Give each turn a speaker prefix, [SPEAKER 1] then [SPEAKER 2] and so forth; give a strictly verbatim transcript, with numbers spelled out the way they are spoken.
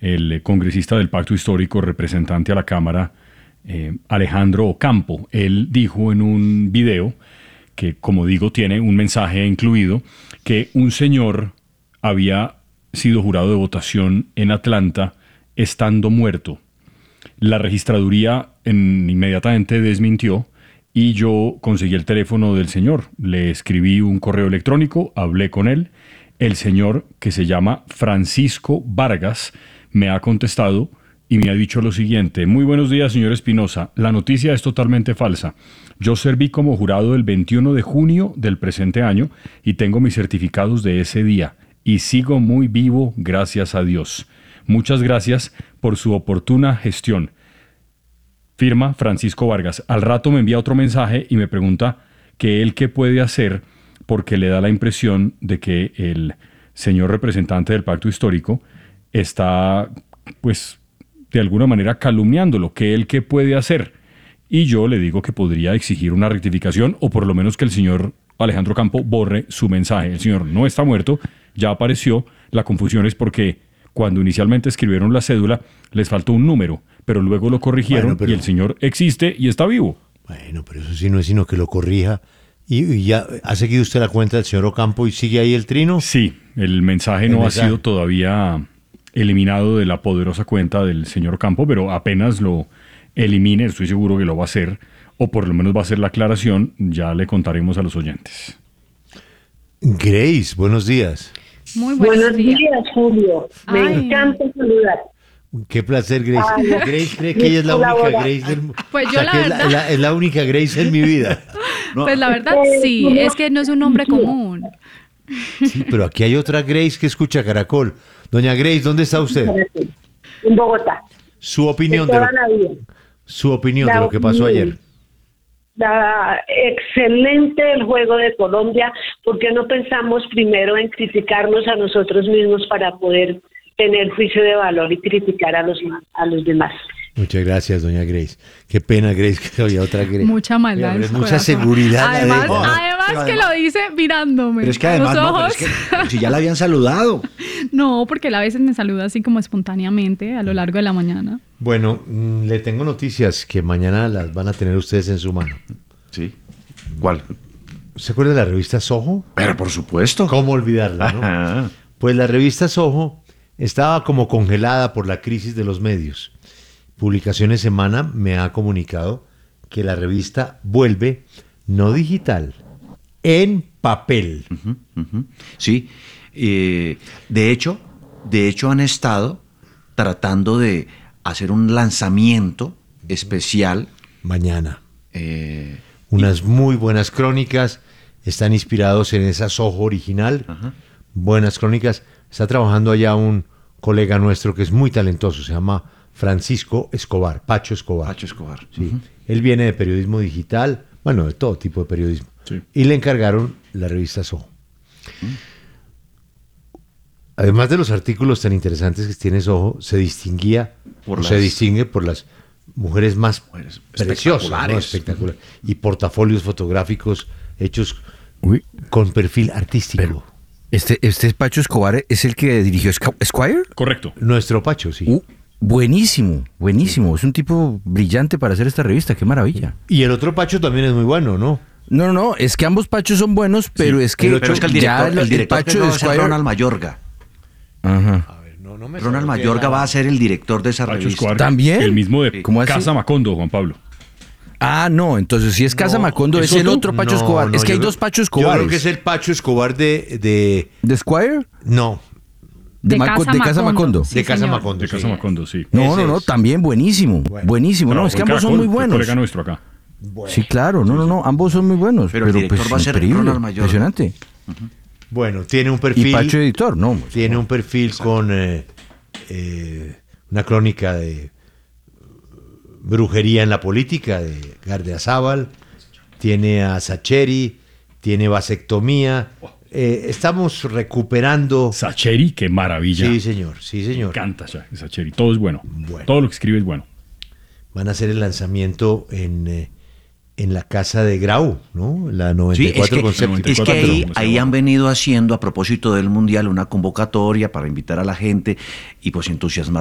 [SPEAKER 1] el congresista del Pacto Histórico, representante a la Cámara, eh, Alejandro Ocampo. Él dijo en un video, que como digo tiene un mensaje incluido, que un señor había sido jurado de votación en Atlanta estando muerto. La registraduría en, inmediatamente desmintió y yo conseguí el teléfono del señor. Le escribí un correo electrónico, hablé con él. El señor, que se llama Francisco Vargas, me ha contestado y me ha dicho lo siguiente: muy buenos días, señor Espinosa. La noticia es totalmente falsa. Yo serví como jurado el veintiuno de junio del presente año y tengo mis certificados de ese día. Y sigo muy vivo, gracias a Dios. Muchas gracias por su oportuna gestión. Firma Francisco Vargas. Al rato me envía otro mensaje y me pregunta que él qué puede hacer, porque le da la impresión de que el señor representante del Pacto Histórico está, pues, de alguna manera calumniándolo, que él qué puede hacer. Y yo le digo que podría exigir una rectificación, o por lo menos que el señor Alejandro Campo borre su mensaje. El señor no está muerto, ya apareció. La confusión es porque cuando inicialmente escribieron la cédula les faltó un número, pero luego lo corrigieron, bueno, pero... y el señor existe y está vivo.
[SPEAKER 2] Bueno, pero eso sí no es sino que lo corrija. ¿Y, y ya ha seguido usted la cuenta del señor Ocampo y sigue ahí el trino?
[SPEAKER 1] Sí, el mensaje el no mensaje. ha sido todavía eliminado de la poderosa cuenta del señor Ocampo, pero apenas lo elimine, estoy seguro que lo va a hacer, o por lo menos va a hacer la aclaración, ya le contaremos a los oyentes.
[SPEAKER 2] Grace, buenos días.
[SPEAKER 3] Muy buenos,
[SPEAKER 4] buenos días. días, Julio. Me
[SPEAKER 3] Ay.
[SPEAKER 4] encanta saludar.
[SPEAKER 2] Qué placer, Grace. Ay, Grace cree que ella es la única Grace del mundo.
[SPEAKER 3] Pues yo
[SPEAKER 2] o sea,
[SPEAKER 3] la
[SPEAKER 2] que
[SPEAKER 3] verdad.
[SPEAKER 2] Es la, es, la, es la única Grace en mi vida.
[SPEAKER 3] No. Pues la verdad sí, es que no es un nombre común.
[SPEAKER 2] Sí, pero aquí hay otra Grace que escucha Caracol. Doña Grace, ¿dónde está usted?
[SPEAKER 4] En Bogotá.
[SPEAKER 2] Su opinión de,
[SPEAKER 4] de,
[SPEAKER 2] lo, su opinión la, de lo que pasó ayer.
[SPEAKER 4] La, excelente el juego de Colombia. ¿Por qué no pensamos primero en criticarnos a nosotros mismos para poder tener juicio de valor y criticar a los, a los demás?
[SPEAKER 2] Muchas gracias, doña Grace. Qué pena, Grace, que había otra Grace.
[SPEAKER 3] Mucha maldad.
[SPEAKER 2] Mucha corazón. Seguridad.
[SPEAKER 3] Además,
[SPEAKER 2] oh,
[SPEAKER 3] además que
[SPEAKER 5] además,
[SPEAKER 3] lo dice mirándome.
[SPEAKER 5] Pero es que además,
[SPEAKER 3] los
[SPEAKER 5] no,
[SPEAKER 3] ojos.
[SPEAKER 5] pero es que, si ya la habían saludado.
[SPEAKER 3] No, porque él a veces me saluda así como espontáneamente a lo largo de la mañana.
[SPEAKER 2] Bueno, mmm, le tengo noticias que mañana las van a tener ustedes en su mano.
[SPEAKER 5] Sí. ¿Cuál?
[SPEAKER 2] ¿Se acuerda de la revista Soho?
[SPEAKER 5] Pero por supuesto.
[SPEAKER 2] ¿Cómo olvidarla, no? Pues la revista Soho estaba como congelada por la crisis de los medios. Publicaciones Semana me ha comunicado que la revista vuelve, no digital, en papel.
[SPEAKER 5] Uh-huh, uh-huh. Sí, eh, de hecho, de hecho han estado tratando de hacer un lanzamiento especial.
[SPEAKER 2] Mañana.
[SPEAKER 5] Eh,
[SPEAKER 2] Unas
[SPEAKER 5] y...
[SPEAKER 2] muy buenas crónicas, están inspirados en esa Soho original, uh-huh. Buenas crónicas. Está trabajando allá un colega nuestro que es muy talentoso, se llama Francisco Escobar, Pacho Escobar.
[SPEAKER 5] Pacho Escobar.
[SPEAKER 2] Sí. Uh-huh. Él viene de periodismo digital, bueno, de todo tipo de periodismo.
[SPEAKER 1] Sí.
[SPEAKER 2] Y le encargaron la revista Soho. Uh-huh. Además de los artículos tan interesantes que tiene Soho, se distinguía, por las... se distingue por las mujeres más mujeres preciosas, ¿no? Espectaculares. Y portafolios fotográficos hechos Uy. con perfil artístico.
[SPEAKER 6] Pero este, este Pacho Escobar es el que dirigió Esquire.
[SPEAKER 1] Correcto.
[SPEAKER 2] Nuestro Pacho, sí.
[SPEAKER 6] Uh. Buenísimo, buenísimo. Es un tipo brillante para hacer esta revista, qué maravilla.
[SPEAKER 2] Y el otro Pacho también es muy bueno, ¿no?
[SPEAKER 6] No, no, no, es que ambos Pachos son buenos, pero sí, es que,
[SPEAKER 5] pero es que el director, el, el director el Pacho de Esquire... Ronald Mayorga.
[SPEAKER 6] Ajá.
[SPEAKER 2] A ver, no, no me
[SPEAKER 5] Ronald Mayorga va a ser el director de esa
[SPEAKER 1] Pacho
[SPEAKER 5] revista.
[SPEAKER 1] Esquire,
[SPEAKER 6] ¿También?
[SPEAKER 1] El mismo de
[SPEAKER 6] ¿Cómo
[SPEAKER 1] Casa
[SPEAKER 6] así?
[SPEAKER 1] Macondo, Juan Pablo.
[SPEAKER 6] Ah, no, entonces si es Casa
[SPEAKER 2] no,
[SPEAKER 6] Macondo es,
[SPEAKER 2] ¿es
[SPEAKER 6] el otro Pacho
[SPEAKER 2] no,
[SPEAKER 6] Escobar.
[SPEAKER 2] No,
[SPEAKER 6] es que hay
[SPEAKER 2] creo,
[SPEAKER 6] dos Pacho Escobares.
[SPEAKER 2] Yo creo que es el Pacho Escobar de... ¿De,
[SPEAKER 6] ¿De Esquire?
[SPEAKER 2] No.
[SPEAKER 6] De,
[SPEAKER 3] de,
[SPEAKER 6] Maco,
[SPEAKER 3] Casa
[SPEAKER 6] de Casa
[SPEAKER 3] Macondo.
[SPEAKER 6] Macondo.
[SPEAKER 3] Sí,
[SPEAKER 2] de Casa
[SPEAKER 3] señor.
[SPEAKER 2] Macondo.
[SPEAKER 1] De Casa
[SPEAKER 2] sí.
[SPEAKER 1] Macondo, sí.
[SPEAKER 6] No,
[SPEAKER 2] Ese
[SPEAKER 6] no, no,
[SPEAKER 2] es.
[SPEAKER 6] también buenísimo.
[SPEAKER 2] Bueno.
[SPEAKER 6] Buenísimo.
[SPEAKER 1] No,
[SPEAKER 6] no, es que
[SPEAKER 1] Caracol,
[SPEAKER 6] ambos son muy buenos.
[SPEAKER 1] colega nuestro acá.
[SPEAKER 2] Bueno.
[SPEAKER 6] Sí, claro, no, no, no, ambos son muy buenos.
[SPEAKER 5] Pero,
[SPEAKER 6] Pero,
[SPEAKER 5] el director
[SPEAKER 6] pues,
[SPEAKER 5] va a ser
[SPEAKER 6] increíble,
[SPEAKER 5] Ronald Mayorga.
[SPEAKER 6] impresionante.
[SPEAKER 5] Uh-huh.
[SPEAKER 2] Bueno, tiene un perfil...
[SPEAKER 6] Y Pacho editor, no. Pues,
[SPEAKER 2] tiene
[SPEAKER 6] no.
[SPEAKER 2] un perfil Exacto. con eh, eh, una crónica de brujería en la política de Gardiazabal, tiene a Sacheri, tiene vasectomía. Eh, estamos recuperando...
[SPEAKER 1] Sacheri, qué maravilla.
[SPEAKER 2] Sí, señor, sí, señor.
[SPEAKER 1] Me encanta Sacheri, todo es bueno.
[SPEAKER 2] bueno.
[SPEAKER 1] Todo lo que escribe es bueno.
[SPEAKER 2] Van a hacer el lanzamiento en, eh, en la casa de Grau, ¿no? La noventa y cuatro
[SPEAKER 5] sí, es que,
[SPEAKER 2] con
[SPEAKER 5] es que ahí, ahí han venido haciendo, a propósito del Mundial, una convocatoria para invitar a la gente y pues entusiasmar